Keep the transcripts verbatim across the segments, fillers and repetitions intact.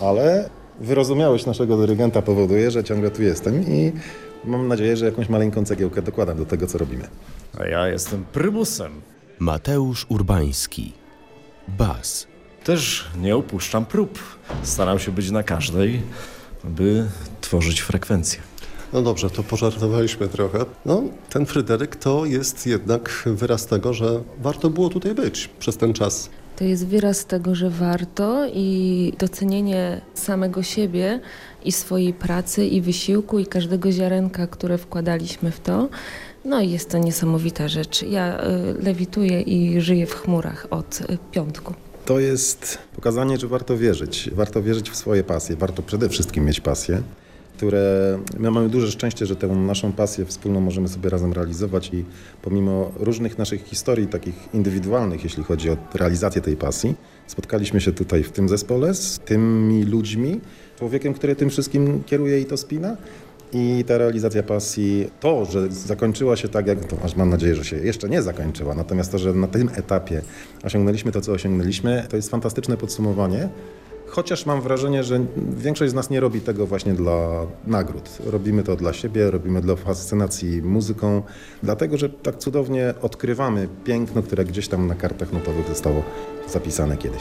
ale wyrozumiałość naszego dyrygenta powoduje, że ciągle tu jestem i mam nadzieję, że jakąś maleńką cegiełkę dokładam do tego, co robimy. A ja jestem prymusem. Mateusz Urbański. Bas. Też nie opuszczam prób. Staram się być na każdej, by tworzyć frekwencję. No dobrze, to pożartowaliśmy trochę. No, ten Fryderyk to jest jednak wyraz tego, że warto było tutaj być przez ten czas. To jest wyraz tego, że warto i docenienie samego siebie i swojej pracy i wysiłku i każdego ziarenka, które wkładaliśmy w to. No i jest to niesamowita rzecz. Ja y, lewituję i żyję w chmurach od y, piątku. To jest pokazanie, że warto wierzyć. Warto wierzyć w swoje pasje. Warto przede wszystkim mieć pasje, które my mamy duże szczęście, że tę naszą pasję wspólną możemy sobie razem realizować i pomimo różnych naszych historii, takich indywidualnych, jeśli chodzi o realizację tej pasji, spotkaliśmy się tutaj w tym zespole z tymi ludźmi, człowiekiem, który tym wszystkim kieruje i to spina. I ta realizacja pasji, to, że zakończyła się tak, jak to, aż mam nadzieję, że się jeszcze nie zakończyła, natomiast to, że na tym etapie osiągnęliśmy to, co osiągnęliśmy, to jest fantastyczne podsumowanie. Chociaż mam wrażenie, że większość z nas nie robi tego właśnie dla nagród. Robimy to dla siebie, robimy dla fascynacji muzyką, dlatego, że tak cudownie odkrywamy piękno, które gdzieś tam na kartach notowych zostało zapisane kiedyś.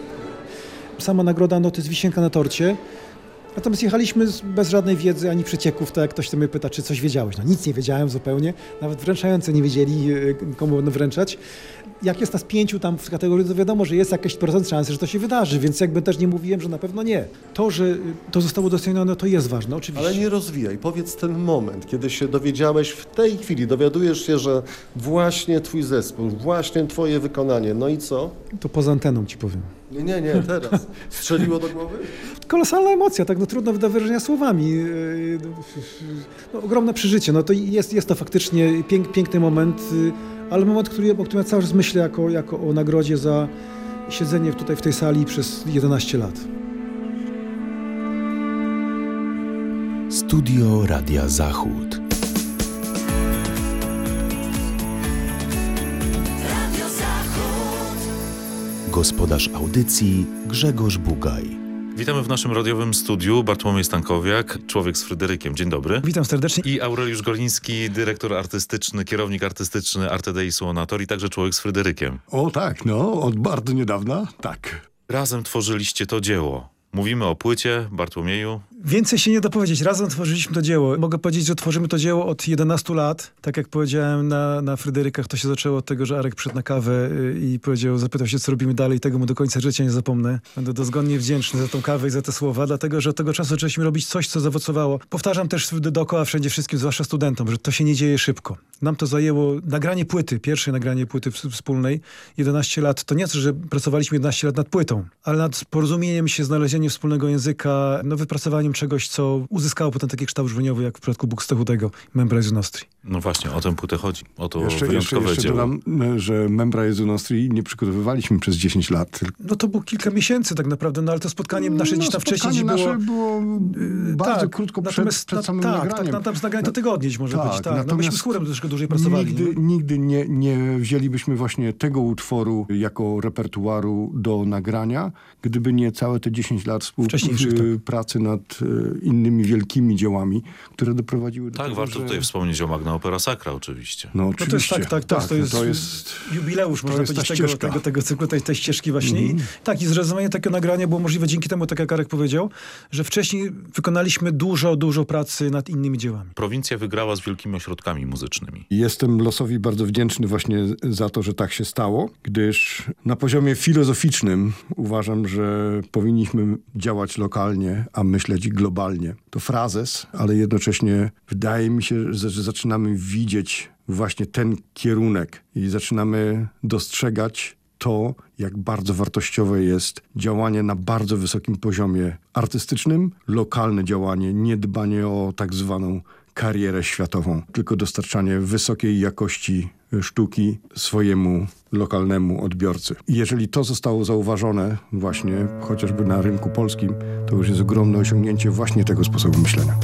Sama nagroda no to jest wisienka na torcie. Natomiast jechaliśmy bez żadnej wiedzy ani przecieków, tak jak ktoś mnie pyta, czy coś wiedziałeś. No nic nie wiedziałem zupełnie, nawet wręczający nie wiedzieli, komu będą wręczać. Jak jest nas pięciu tam w kategorii, to wiadomo, że jest jakiś procent szansy, że to się wydarzy, więc jakby też nie mówiłem, że na pewno nie. To, że to zostało docenione, to jest ważne, oczywiście. Ale nie rozwijaj, powiedz ten moment, kiedy się dowiedziałeś w tej chwili, dowiadujesz się, że właśnie twój zespół, właśnie twoje wykonanie, no i co? To poza anteną ci powiem. Nie, nie, nie, teraz. Strzeliło do głowy? Kolosalna emocja, tak no trudno do wyrażenia słowami. No, ogromne przeżycie, no to jest, jest to faktycznie pięk, piękny moment, ale moment, który, o którym ja cały czas myślę jako, jako o nagrodzie za siedzenie tutaj w tej sali przez jedenaście lat. Studio Radia Zachód. Radio Zachód. Gospodarz audycji Grzegorz Bugaj. Witamy w naszym radiowym studiu. Bartłomiej Stankowiak, człowiek z Fryderykiem. Dzień dobry. Witam serdecznie. I Aureliusz Goliński, dyrektor artystyczny, kierownik artystyczny Arte Dei Suonatori, także człowiek z Fryderykiem. O tak, no, od bardzo niedawna, tak. Razem tworzyliście to dzieło. Mówimy o płycie, Bartłomieju. Więcej się nie da powiedzieć. Razem tworzyliśmy to dzieło. Mogę powiedzieć, że tworzymy to dzieło od jedenastu lat. Tak jak powiedziałem na, na Fryderykach, to się zaczęło od tego, że Arek przyszedł na kawę i powiedział, zapytał się, co robimy dalej. Tego mu do końca życia nie zapomnę. Będę dozgonnie wdzięczny za tą kawę i za te słowa, dlatego, że od tego czasu zaczęliśmy robić coś, co zaowocowało. Powtarzam też dookoła wszędzie wszystkim, zwłaszcza studentom, że to się nie dzieje szybko. Nam to zajęło nagranie płyty, pierwsze nagranie płyty wspólnej, jedenaście lat. To nie to, że pracowaliśmy jedenaście lat nad płytą, ale nad porozumieniem się, znalezieniem wspólnego języka, no wypracowaniem czegoś, co uzyskało potem taki kształt brzmieniowy, jak w przypadku Buxtehutego, Membra Jesu Nostri. No właśnie, o tę płytę chodzi, o to jeszcze, wyjątkowe jeszcze, jeszcze dzieło. dodam, że Membra Jesu Nostri nie przygotowywaliśmy przez dziesięć lat. No to było kilka miesięcy tak naprawdę, no ale to spotkanie nasze no, gdzieś tam wcześniej nasze było... było bardzo tak, krótko przed, natomiast, przed samym tak, nagraniem. Tak, tak, tam z nagraniem to tygodnie może tak, być, tak. No myśmy z chórem troszkę dłużej pracowali. Nigdy, nie? nigdy nie, nie wzięlibyśmy właśnie tego utworu jako repertuaru do nagrania, gdyby nie całe te dziesięć lat współpracy tak. nad e, innymi wielkimi dziełami, które doprowadziły do tak, tego, warto że... tutaj wspomnieć o Magna Opera Sacra oczywiście. No, no to jest tak, tak, tak, to, jest to jest jubileusz, można jest powiedzieć, tego, tego, tego cyklu, tej, tej ścieżki właśnie. Mm. I, tak, i zrozumienie takiego nagrania było możliwe dzięki temu, tak jak Arek powiedział, że wcześniej wykonaliśmy dużo, dużo pracy nad innymi dziełami. Prowincja wygrała z wielkimi ośrodkami muzycznymi. Jestem losowi bardzo wdzięczny właśnie za to, że tak się stało, gdyż na poziomie filozoficznym uważam, że powinniśmy działać lokalnie, a myśleć globalnie. To frazes, ale jednocześnie wydaje mi się, że, że zaczynamy widzieć właśnie ten kierunek i zaczynamy dostrzegać to, jak bardzo wartościowe jest działanie na bardzo wysokim poziomie artystycznym, lokalne działanie, nie dbanie o tak zwaną karierę światową, tylko dostarczanie wysokiej jakości sztuki swojemu lokalnemu odbiorcy. I jeżeli to zostało zauważone właśnie chociażby na rynku polskim, to już jest ogromne osiągnięcie właśnie tego sposobu myślenia.